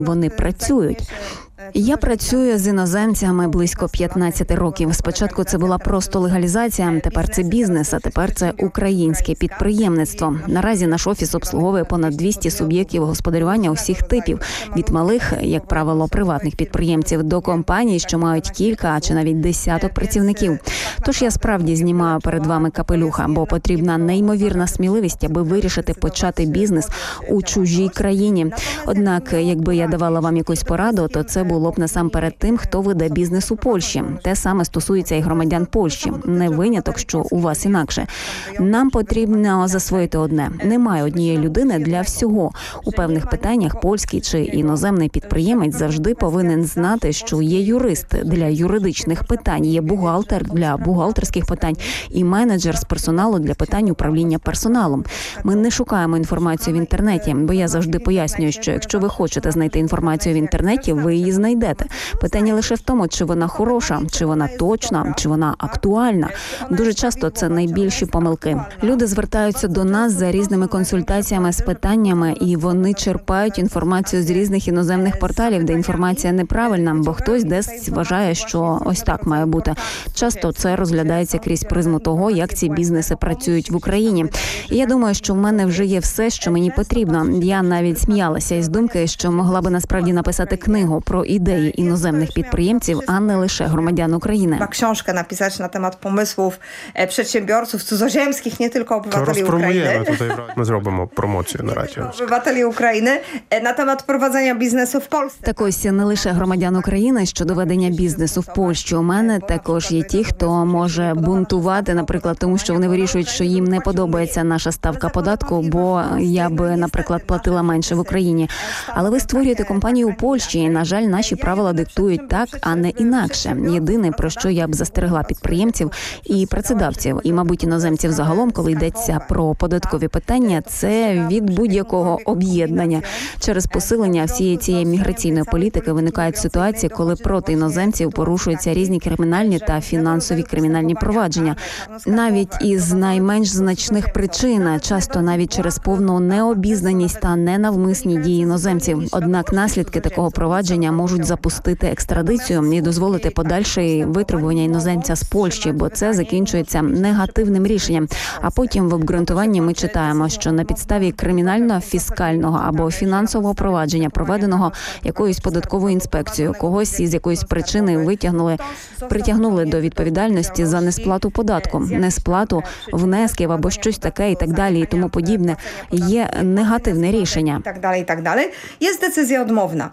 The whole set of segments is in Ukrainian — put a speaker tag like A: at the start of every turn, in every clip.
A: Вони працюють. Я працюю з іноземцями близько 15 років. Спочатку це була просто легалізація, тепер це бізнес, а тепер це українське підприємництво. Наразі наш офіс обслуговує понад 200 суб'єктів господарювання усіх типів. Від малих, як правило, приватних підприємців до компаній, що мають кілька чи навіть десяток працівників. Тож я справді знімаю перед вами капелюха, бо потрібна неймовірна сміливість, аби вирішити почати бізнес у чужій країні. Однак, якби я давала вам якусь пораду, то це було б насамперед тим, хто веде бізнес у Польщі. Те саме стосується і громадян Польщі. Не виняток, що у вас інакше. Нам потрібно засвоїти одне. Немає однієї людини для всього. У певних питаннях польський чи іноземний підприємець завжди повинен знати, що є юрист для юридичних питань, є бухгалтер для бухгалтерських питань і менеджер з персоналу для питань управління персоналом. Ми не шукаємо інформацію в інтернеті, бо я завжди пояснюю, що якщо ви хочете знайти інформацію в інтернеті, ви її знайдете. Питання лише в тому, чи вона хороша, чи вона точна, чи вона актуальна. Дуже часто це найбільші помилки. Люди звертаються до нас за різними консультаціями з питаннями, і вони черпають інформацію з різних іноземних порталів, де інформація неправильна, бо хтось десь вважає, що ось так має бути. Часто це розглядається крізь призму того, як ці бізнеси працюють в Україні. І я думаю, що в мене вже є все, що мені потрібно. Я навіть сміялася із думки, що могла би насправді написати книгу про ідеї іноземних підприємців, а не лише громадян України.
B: Książkę napisać na temat pomysłów przedsiębiorców cudzoziemskich, nie tylko obywateli України.
C: Ми зробимо промоцію на радіо.
B: Obywateli України на temat prowadzenia biznesu w Polsce.
A: Так ось не лише громадян України щодо ведення бізнесу в Польщі. У мене також є ті, хто може бунтувати, наприклад, тому що вони вирішують, що їм не подобається наша ставка податку, бо я би, наприклад, платила менше в Україні. Але ви створюєте компанію у Польщі, і, на жаль, наші правила диктують так, а не інакше. Єдине, про що я б застерегла підприємців і працедавців, і, мабуть, іноземців загалом, коли йдеться про податкові питання, це від будь-якого об'єднання. Через посилення всієї цієї міграційної політики виникають ситуації, коли проти іноземців порушуються різні кримінальні та фінансові кримінальні провадження. Навіть із найменш значних причин, часто навіть через повну необізнаність та ненавмисні дії іноземців. Однак наслідки такого провадження можуть запустити екстрадицію і дозволити подальше витребування іноземця з Польщі, бо це закінчується негативним рішенням. А потім в обґрунтуванні ми читаємо, що на підставі кримінально-фіскального або фінансового провадження, проведеного якоюсь податковою інспекцією, когось із якоїсь причини притягнули до відповідальності за несплату податку, несплату внесків або щось таке і так далі, і тому подібне. Є негативне рішення.
B: І так далі. Є децизія відмовна.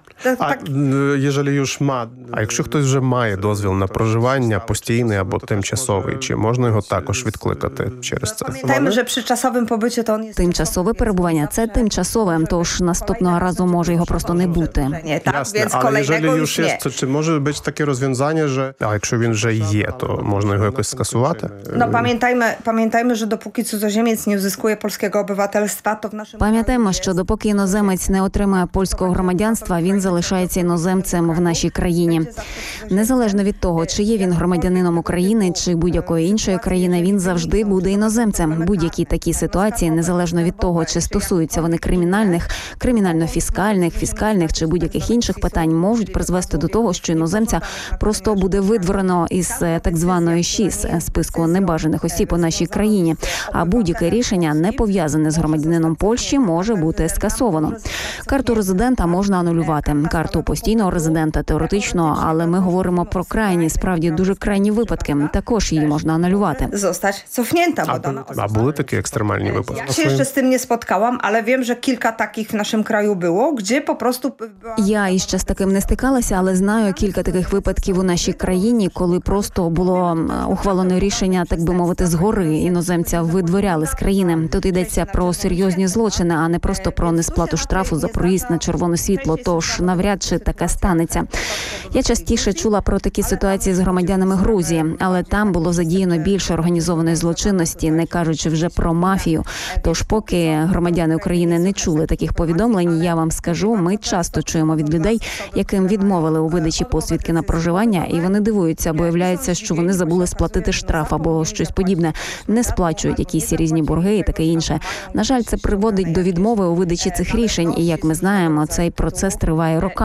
C: А якщо хтось вже має дозвіл на проживання, постійний або тимчасовий, чи можна його також відкликати через це?
B: Пам'ятаємо, що при часовому побиті то він...
A: Тимчасове перебування – це тимчасове, тож наступного разу може його просто не бути.
C: Ясно, але якщо już є, то чи може бути таке розв'язання, що якщо він вже є, то можна його якось скасувати?
B: Пам'ятаємо, що допоки cudzoziemiec не uzyskuje polskiego obywatelstwa, то в нашому...
A: Пам'ятаємо, що допоки іноземець не отримає польського громадянства, він залишається іноземцем в нашій країні. Незалежно від того, чи є він громадянином України, чи будь-якої іншої країни, він завжди буде іноземцем. Будь-які такі ситуації, незалежно від того, чи стосуються вони кримінальних, кримінально-фіскальних, фіскальних чи будь-яких інших питань, можуть призвести до того, що іноземця просто буде видворено із так званої ШІС, списку небажаних осіб у нашій країні. А будь-яке рішення, не пов'язане з громадянином Польщі, може бути скасовано. Карту резидента можна анулювати, карту постійного резидента теоретично, але ми говоримо про крайні, справді дуже крайні випадки. Також її можна анулювати.
B: Zostać cofnięta.
C: А були такі екстремальні випадки?
B: Ja się jeszcze z tym nie spotkałam, ale wiem, że kilka takich w naszym kraju było, gdzie po prostu...
A: Я іще з таким не стикалася, але знаю кілька таких випадків у нашій країні, коли просто було ухвалено рішення, так би мовити, згори. Іноземця видворяли з країни. Тут йдеться про серйозні злочини, а не просто про несплату штрафу за проїзд на червоне світло, тож навряд чи таке станеться. Я частіше чула про такі ситуації з громадянами Грузії, але там було задіяно більше організованої злочинності, не кажучи вже про мафію. Тож поки громадяни України не чули таких повідомлень, я вам скажу, ми часто чуємо від людей, яким відмовили у видачі посвідки на проживання, і вони дивуються, бо виявляється, що вони забули сплатити штраф або щось подібне, не сплачують якісь різні борги і таке інше. На жаль, це приводить до відмови у видачі цих рішень, і, як ми знаємо, цей процес триває роками.